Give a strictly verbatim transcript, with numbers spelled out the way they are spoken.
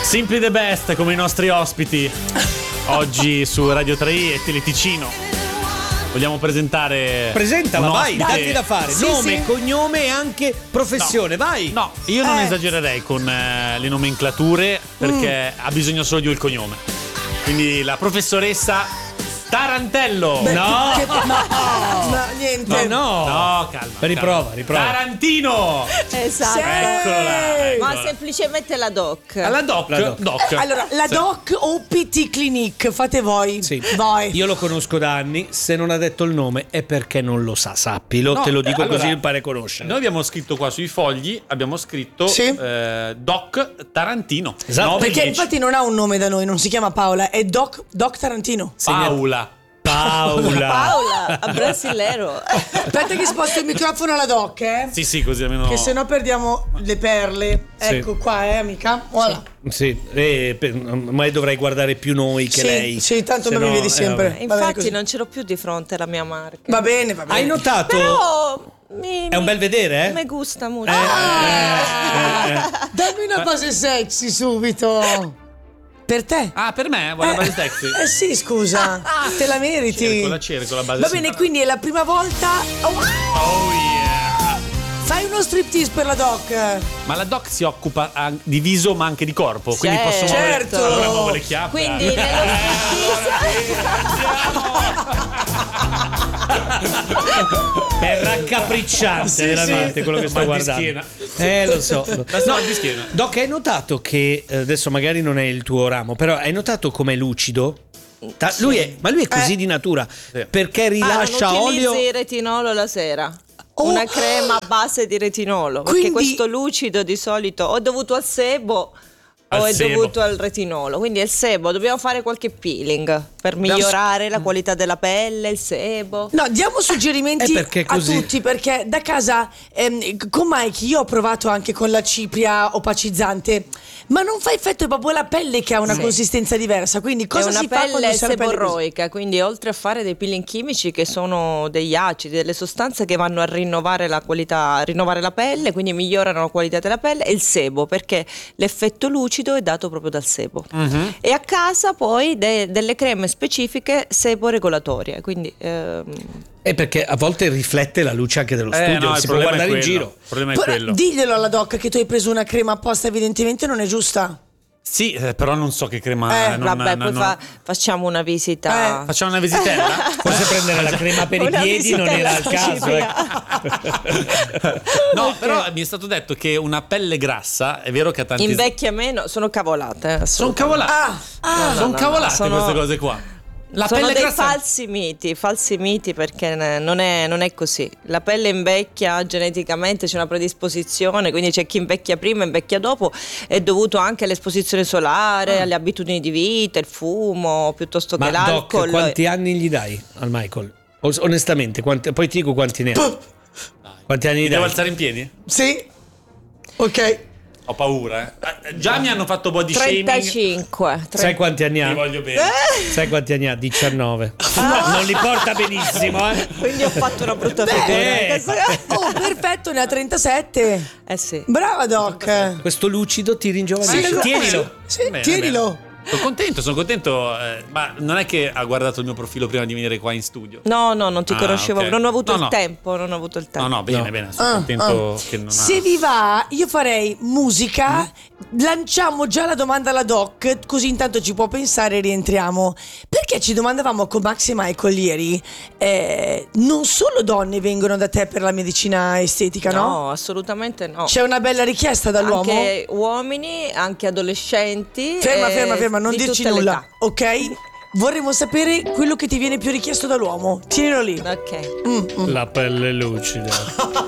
Simply the best come i nostri ospiti oggi su Radio tre i e Teleticino. Vogliamo presentare. Presentala, vai, ospite... datti da fare. Sì, Nome, sì. cognome e anche professione, no. vai. No, io non Eh. esagererei con eh, le nomenclature perché mm. ha bisogno solo di il cognome. Quindi la professoressa Tarantello. Beh, No. che- che- no, no, niente. No, no. No, calma. Riprova, calma. riprova. Tarantino. Esatto. Eccolo là. Ma eccola. semplicemente la doc. Alla doc. La doc. doc. Allora, la Sì. Doc o P T Clinic, fate voi. Sì. Voi. Io lo conosco da anni, se non ha detto il nome è perché non lo sa, sappilo, No, te lo dico allora, così impari a conoscere. Noi abbiamo scritto qua sui fogli, abbiamo scritto Sì. eh, Doc Tarantino. Esatto. nove Perché dieci. infatti non ha un nome da noi, non si chiama Paola, è Doc, Doc Tarantino. Paola. Paola. Paola, a brasilero. Aspetta che sposto il microfono alla Doc, eh. Sì, sì, così almeno. Che se no perdiamo le perle. Sì. Ecco qua, eh, amica. Voilà. Sì, e per- ormai dovrai guardare più noi che Sì, lei. sì, tanto Se me mi no, vedi eh, sempre. vabbè. Va bene Infatti così. non ce l'ho più di fronte la mia marca. Va bene, va bene. Hai notato? Però mi, È un bel vedere, eh? Mi gusta molto. Eh, eh, eh. Dammi una base sexy subito. Per te? Ah, per me? Vuole la base sexy? Eh sì, scusa. Te la meriti. Cerco, la cerco, la base Va sexy. bene, quindi è la prima volta. Oh, Oh yeah. fai uno striptease per la Doc. Ma la doc si occupa an- di viso ma anche di corpo, quindi Sì, posso muovere. certo. Allora muovo le chiappe. Quindi eh. nello È raccapricciante, Sì, veramente sì. quello che sto Mal di guardando. schiena. Eh, lo so. La no, di schiena. Doc, hai notato che eh, adesso magari non è il tuo ramo, però hai notato com'è lucido? Ta- lui è, ma lui è così Eh. di natura Sì. perché rilascia ah, non olio. utilizzi il retinolo la sera. Oh. Una crema a base di retinolo. Perché Quindi- questo lucido di solito o è dovuto al sebo Al o è sebo. dovuto al retinolo. Quindi è il sebo, dobbiamo fare qualche peeling per migliorare la qualità della pelle, il sebo. No, diamo suggerimenti Eh, perché a così? tutti, perché da casa ehm, con Mike io ho provato anche con la cipria opacizzante, ma non fa effetto, è proprio la pelle che ha una Sì. consistenza diversa. Quindi cosa è una si fa quando pelle si ha la pelle così? seborroica, quindi oltre a fare dei peeling chimici che sono degli acidi, delle sostanze che vanno a rinnovare la qualità, a rinnovare la pelle, quindi migliorano la qualità della pelle, e il sebo, perché l'effetto lucido è dato proprio dal sebo. Mhm. E a casa poi de- delle creme specifiche sebo-regolatorie, quindi ehm, È perché a volte riflette la luce anche dello Eh, studio, no, il si può problema è guardare in quello. giro. Il problema è Però quello. diglielo alla Doc che tu hai preso una crema apposta, evidentemente non è giusta. Sì, eh, però non so che crema. Eh, non, vabbè, non- poi fa- facciamo una visita. Eh, Facciamo una visitella? Forse prendere la crema per i Una piedi non era il visita alla caso. cipria. eh. No, però mi è stato detto che una pelle grassa, è vero che ha tanti. Invecchia meno, sono cavolate. Sono cavolate. Ah, ah. sono no, no, cavolate sono- queste cose qua. La Sono pelle dei grassa. falsi miti, falsi miti, perché ne- non è, non è così. La pelle invecchia geneticamente, c'è una predisposizione, quindi c'è chi invecchia prima e invecchia dopo, è dovuto anche all'esposizione solare, alle abitudini di vita, il fumo, piuttosto Ma che Doc, l'alcol. quanti anni gli dai al Michael? O- Onestamente, quanti- poi ti dico quanti ne ha. Quanti anni Mi gli devo dai? alzare in piedi? Sì. Ok. Ho paura, eh. Eh, Già mi hanno fatto body shaming. trentacinque. Sai quanti anni Ti ha? voglio bene. Sai quanti anni ha? diciannove. No, non li porta benissimo, eh. Quindi ho fatto una brutta Beh, figura. eh. Questa- Oh, perfetto, ne ha trentasette. Eh sì. Brava Doc. Questo lucido ti ringiovanisce. Sì, Tienilo. Sì, Bene, tienilo. Sono contento, sono contento. eh, ma non è che ha guardato il mio profilo prima di venire qua in studio? No, no, non ti Ah, conoscevo, ok. non ho avuto No, il no. tempo, non ho avuto il tempo. No, no, bene, No. bene. Sono Ah, contento ah. che non ha. Se vi va, io farei musica. Lanciamo già la domanda alla Doc, così intanto ci può pensare e rientriamo. Perché ci domandavamo con Max e Michael ieri, eh, non solo donne vengono da te per la medicina estetica, no? No, assolutamente no. C'è una bella richiesta dall'uomo? Anche uomini, anche adolescenti. Ferma, eh, ferma, ferma, non di dirci tutte le nulla, ok? Vorremmo sapere quello che ti viene più richiesto dall'uomo. Tienilo lì. età. Ok. Mm, mm. La pelle lucida.